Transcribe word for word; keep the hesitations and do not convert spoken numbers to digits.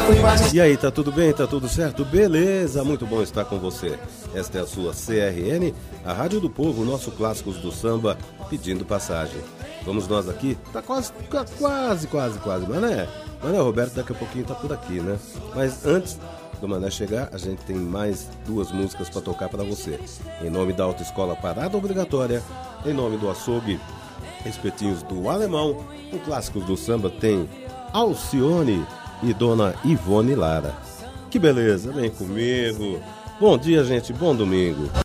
E aí, tá tudo bem? Tá tudo certo? Beleza, muito bom estar com você. Esta é a sua C R N, a Rádio do Povo, nosso Clássicos do Samba, pedindo passagem. Vamos nós aqui, tá quase, quase, quase, quase, Mané. Mané Roberto daqui a pouquinho tá por aqui, né? Mas antes do Mané chegar, a gente tem mais duas músicas para tocar para você. Em nome da Autoescola Parada Obrigatória, em nome do Açougue Espetinhos do Alemão, o Clássicos do Samba tem Alcione e Dona Ivone Lara. Que beleza, vem comigo. Bom dia, gente, bom domingo.